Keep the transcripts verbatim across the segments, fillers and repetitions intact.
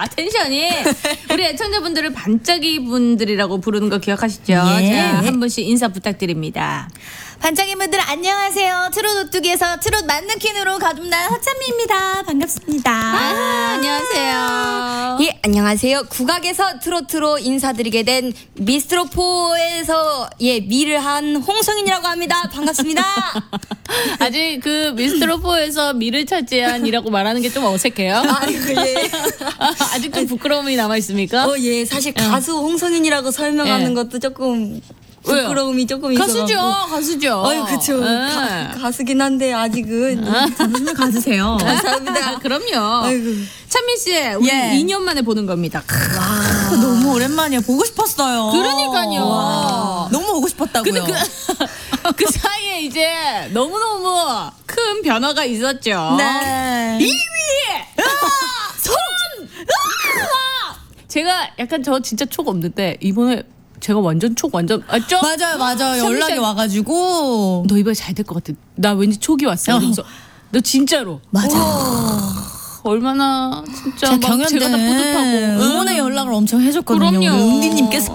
텐션이 우리 애청자분들을 반짝이 분들이라고 부르는 거 기억하시죠? 예. 자, 한 분씩 인사 부탁드립니다. 반짝이분들 안녕하세요. 트롯 오뚜기에서 트롯 만느킨으로 거듭난 허찬미입니다. 반갑습니다. 아, 안녕하세요. 예, 안녕하세요. 국악에서 트로트로 인사드리게 된 미스트로포에서 예, 미를 한 홍성인이라고 합니다. 반갑습니다. 아직 그 미스트로포에서 미를 차지한이라고 말하는 게 좀 어색해요? 아이고, 예. 아직도 부끄러움이 남아있습니까? 어, 예. 사실 가수 홍성인이라고 설명하는 예. 것도 조금 왜요? 부끄러움이 조금 있어가지고. 가수죠, 가수죠. 아유, 그쵸. 예. 가, 가수긴 한데 아직은. 무슨 가수세요? 감사합니다. 아, 그럼요. 아이고. 찬미 씨, 우리 예. 이 년 만에 보는 겁니다. 아, 너무 오랜만이야. 보고 싶었어요. 그러니까요. 와, 너무 보고 싶었다고요. 근데 그, 그 사이에 이제 너무너무 큰 변화가 있었죠. 네. 이 위! 손! 아! 제가 약간 저 진짜 촉 없는데 이번에 제가 완전 촉 완전 맞죠? 맞아요, 맞아요. 선미 연락이 씨, 와가지고. 너 이번에 잘 될 것 같아. 나 왠지 촉이 왔어. 어. 그래서 너 진짜로 맞아. 얼마나 진짜 제가 막 경연 제가 다 때 뿌듯하고 응원의 연락을 엄청 해줬거든요. 그럼요. 우리 은비님께서.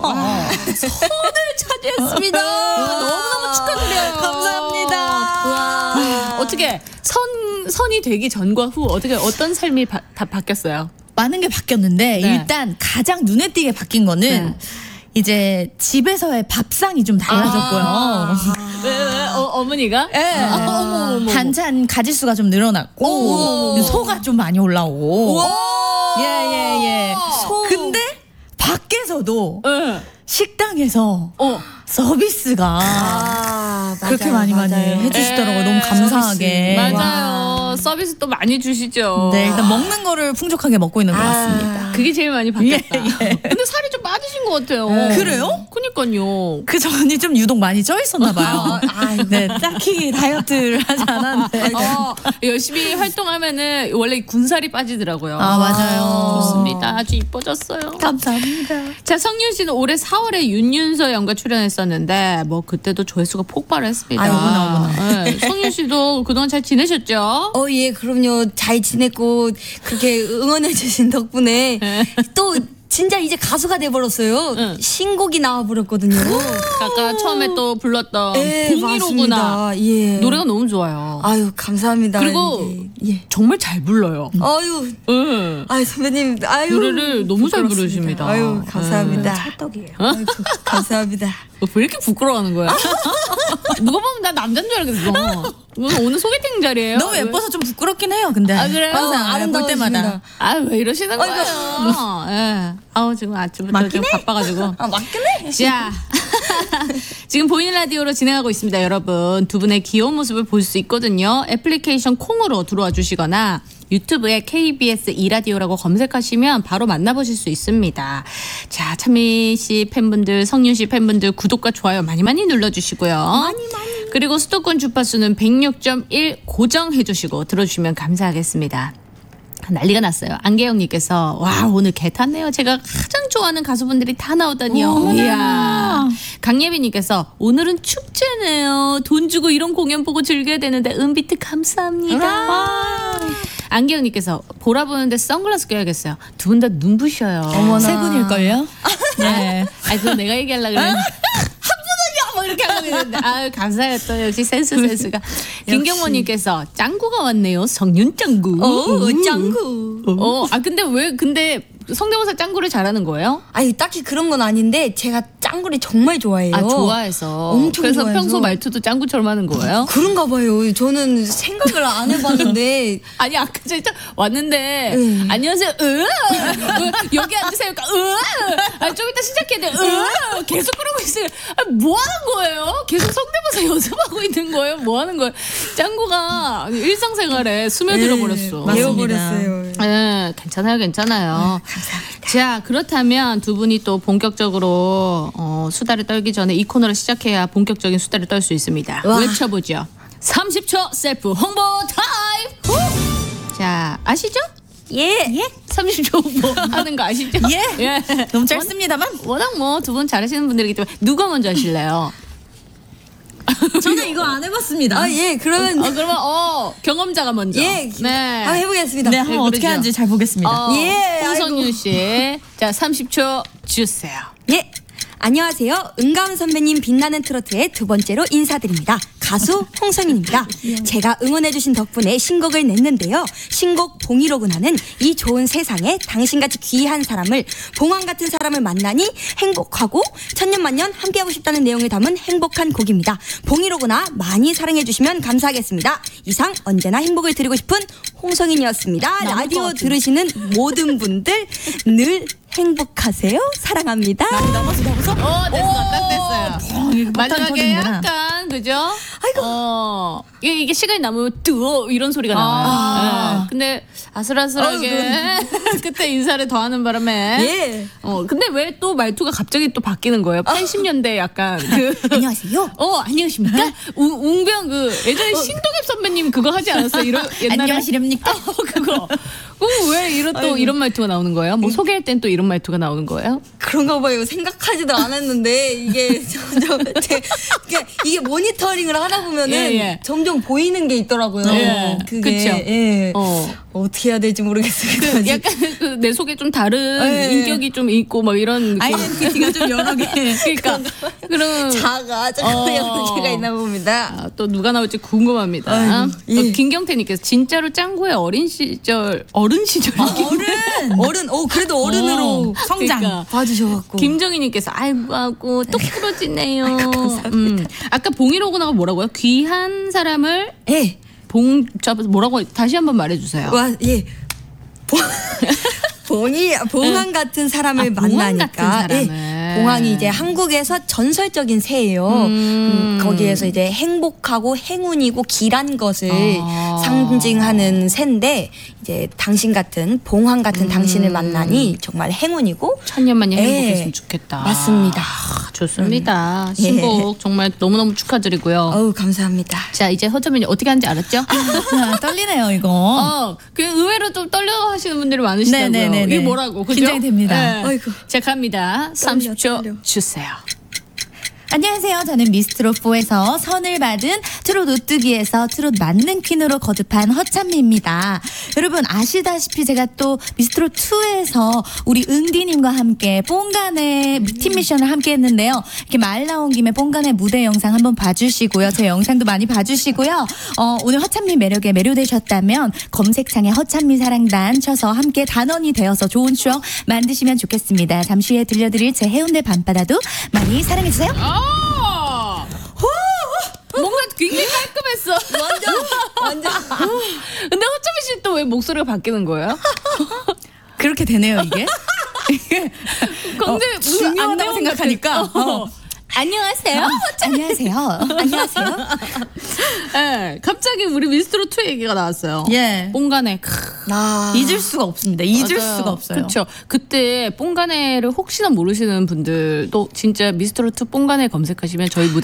손을 차지했습니다. 너무너무 축하드려요. 감사합니다. 와. 어떻게 선 선이 되기 전과 후 어떻게 어떤 삶이 바, 다 바뀌었어요? 많은 게 바뀌었는데 네. 일단 가장 눈에 띄게 바뀐 거는 네. 이제 집에서의 밥상이 좀 달라졌고요. 왜, 왜? 어, 어머니가? 예. 아, 어머, 어머, 어머. 반찬 가짓수가 좀 늘어났고 오. 소가 좀 많이 올라오고. 오. 예예예. 예, 예. 소. 근데 밖에서도 예. 식당에서 어. 서비스가 아, 그렇게 맞아요, 많이 많이 맞아요. 해주시더라고요. 너무 예, 감사하게. 맞아요. 서비스 또 많이 주시죠. 네, 일단 먹는 거를 풍족하게 먹고 있는 것 같습니다. 그게 제일 많이 바뀌었다. 예, 예. 근데 살이 좀 빠지신 것 같아요. 그래요? 그니까요. 그 전이 좀 유독 많이 쪄 있었나 봐요. 네, 딱히 다이어트를 하지 않았는데. 어, 열심히 활동하면은 원래 군살이 빠지더라고요. 아, 맞아요. 좋습니다. 아주 이뻐졌어요. 감사합니다. 자, 성윤 씨는 올해 사월에 윤윤서 연가 출연했었는데 뭐 그때도 조회수가 폭발했습니다. 아이고, 어머나, 네, 성윤 씨도 그동안 잘 지내셨죠? 어, 예, 그럼요. 잘 지냈고, 그렇게 응원해주신 덕분에 네. 또 진짜 이제 가수가 돼버렸어요. 응. 신곡이 나와버렸거든요. 아까 처음에 또 불렀던 예, 공일오구나. 맞습니다. 예. 노래가 너무 좋아요. 아유, 감사합니다. 그리고 이제. 예. 정말 잘 불러요. 아유, 네. 아유, 선배님, 아유. 노래를 너무 잘 부끄럽습니다. 부르십니다. 아유, 감사합니다. 찰떡이에요. 아유, 감사합니다. 어, 왜 이렇게 부끄러워하는 거야? 누가 보면 나 남자인 줄 알겠어. 오늘, 오늘 소개팅 자리예요? 너무 예뻐서 좀 부끄럽긴 해요, 근데. 아, 그래요? 항상 볼 아름다우십니다. 때마다. 아, 왜 이러시는 거예요? 예. 아우, 지금 아침부터 맞긴 좀 해. 바빠가지고. 아, 맞긴 해. 자, 지금 보이는 라디오로 진행하고 있습니다, 여러분. 두 분의 귀여운 모습을 볼 수 있거든요. 애플리케이션 콩으로 들어와 주시거나 유튜브에 케이비에스 이라디오라고 검색하시면 바로 만나보실 수 있습니다. 자, 찬미 씨 팬분들, 성윤 씨 팬분들 구독과 좋아요 많이 많이 눌러주시고요. 많이 많이. 그리고 수도권 주파수는 백육 점 일 고정해 주시고 들어주시면 감사하겠습니다. 난리가 났어요. 안계영님께서 와 오늘 개 탔네요. 제가 가장 좋아하는 가수분들이 다 나오다니요. 이야. 강예빈님께서 오늘은 축제네요. 돈 주고 이런 공연 보고 즐겨야 되는데 은비트 감사합니다. 안계영님께서 보라 보는데 선글라스 껴야겠어요. 두 분 다 눈부셔요. 세 분일걸요? 네. 아니 그거 내가 얘기하려고 그랬는데 한 분은요 뭐 이렇게 하고 있는데 아유 감사해요. 또 역시 센스 센스가. 김경모님께서 짱구가 왔네요. 성윤 짱구. 어, 짱구. 어, 아 근데 왜 근데 성대모사 짱구를 잘하는 거예요? 아니, 딱히 그런 건 아닌데, 제가 짱구를 정말 좋아해요. 아 좋아해서. 엄청 그래서 좋아해서. 평소 말투도 짱구처럼 하는 거예요? 그런가 봐요. 저는 생각을 안 해봤는데. 아니 아까 진짜 왔는데 음. 안녕하세요. 으 여기 앉으세요. 그러니까 으 아, 좀 이따 시작해야 돼. 으 계속 그러고 있어요. 아, 뭐 하는 거예요? 계속 성대모사 연습하고 있는 거예요? 뭐 하는 거예요? 짱구가 일상생활에 스며들어 버렸어. 맞습니다. 배워버렸어요. 네, 괜찮아요, 괜찮아요. 감사합니다. 자, 그렇다면 두 분이 또 본격적으로 어, 수다를 떨기 전에 이 코너를 시작해야 본격적인 수다를 떨 수 있습니다. 와. 외쳐보죠. 삼십 초 셀프 홍보 타임! 후! 자, 아시죠? 예. 예? 삼십 초 홍보 하는 거 아시죠? 예. 예. 너무 짧습니다만. 워낙 뭐 두 분 잘하시는 분들이기 때문에 누가 먼저 하실래요? 저는 이거 안 해봤습니다. 아, 예, 그러면. 어, 그러면 어 경험자가 먼저. 예, 네. 한번 해보겠습니다. 네, 한번 네, 어떻게 그러죠. 하는지 잘 보겠습니다. 어, 예, 홍성윤 씨, 자 삼십 초 주세요. 예. 안녕하세요. 은가은 선배님 빛나는 트로트의 두 번째로 인사드립니다. 가수 홍성인입니다. 제가 응원해주신 덕분에 신곡을 냈는데요. 신곡 봉이로구나는 이 좋은 세상에 당신같이 귀한 사람을, 봉황 같은 사람을 만나니 행복하고 천년만년 함께하고 싶다는 내용을 담은 행복한 곡입니다. 봉이로구나 많이 사랑해주시면 감사하겠습니다. 이상 언제나 행복을 드리고 싶은 홍성인이었습니다. 나올 것 라디오 같은데. 들으시는 모든 분들 늘 행복하세요. 사랑합니다. 넘어서 넘어서. 어 됐어, 딱 됐어요. 이거 폭탄 마지막에 터지는구나. 약간 그죠? 아이고. 어 이게, 이게 시간이 남으면 뜨어 이런 소리가 나와요. 아. 네. 근데 아슬아슬하게 그때 인사를 더하는 바람에. 예. 어 근데 왜 또 말투가 갑자기 또 바뀌는 거예요? 팔십 년대 약간 그. 안녕하세요. 어 안녕하십니까? 웅, 웅병 그 예전에 신동엽 선배님 그거 하지 않았어요? 이런 옛날에. 안녕하시렵니까? 어, 그거. 어, 왜 이런 또 이런 말투가 나오는 거예요? 뭐 소개할 땐 또 이런 말투가 나오는 거예요? 그런가 봐요. 생각하지도 않았는데 이게 점점 제, 이게, 이게 모니터링을 하다 보면은 예, 예. 점점 보이는 게 있더라고요. 예. 그게 그쵸. 예. 어. 어떻게 해야 될지 모르겠어요. 그 약간 그 내 속에 좀 다른 네. 인격이 좀 있고 막 이런 느낌. 아이덴티티가 좀 여러 개. 그러니까 그런 자가 조금 어. 여러 개가 있나 봅니다. 아, 또 누가 나올지 궁금합니다. 아이고, 또 예. 김경태님께서 진짜로 짱구의 어린 시절 어른 시절 어른. 어른, 어 그래도 어른으로 어, 성장. 그러니까. 봐주셔갖고. 김정희님께서 아이고 하고 똑 부러지네요. 음. 아까 봉이로구나가 뭐라고요? 귀한 사람을 예. 봉 잡아서 뭐라고 다시 한번 말해주세요. 와, 예. 봉- 봉이 봉황 같은 사람을 아, 봉황 만나니까 같은 사람을. 예. 봉황이 이제 한국에서 전설적인 새예요. 음, 거기에서 이제 행복하고 행운이고 길한 것을 아. 상징하는 새인데 이제 당신 같은 봉황 같은 당신을 만나니 정말 행운이고 천년만년 예. 행복했으면 좋겠다. 맞습니다. 아, 좋습니다. 예. 신곡 정말 너무너무 축하드리고요. 어우 감사합니다. 자, 이제 허점이 어떻게 하는지 알았죠? 아, 떨리네요 이거. 어, 그 의외로 좀 떨려 하시는 분들이 많으시다고요. 네네네네. 이게 뭐라고, 그죠? 긴장이 됩니다. 네. 아이고. 자, 갑니다. 삼십 초 떨려. 주세요. 안녕하세요. 저는 미스트롯사에서 선을 받은 트롯 오뚜기에서 트롯 만능 퀸으로 거듭한 허찬미입니다. 여러분 아시다시피 제가 또 미스트롯이에서 우리 응디님과 함께 뽕간의 팀 미션을 함께 했는데요. 이렇게 말 나온 김에 뽕간의 무대 영상 한번 봐주시고요. 제 영상도 많이 봐주시고요. 어, 오늘 허찬미 매력에 매료되셨다면 검색창에 허찬미 사랑단 쳐서 함께 단원이 되어서 좋은 추억 만드시면 좋겠습니다. 잠시 후에 들려드릴 제 해운대 밤바다도 많이 사랑해주세요. 아! 뭔가 굉장히 깔끔했어. 완전 완전 근데 허점이 씨 또 왜 목소리가 바뀌는 거예요? 그렇게 되네요 이게. 근데 어, 무슨 중요하다고 안내원 생각하니까. 같은- 어. 안녕하세요. 안녕하세요. 안녕하세요. 네, 갑자기 우리 미스트롯 이 얘기가 나왔어요. 예. 뽕간에 아. 잊을 수가 없습니다. 잊을 맞아요. 수가 없어요. 그렇죠. 그때 뽕간에를 혹시나 모르시는 분들도 진짜 미스트롯 뽕간에 검색하시면 저희 무대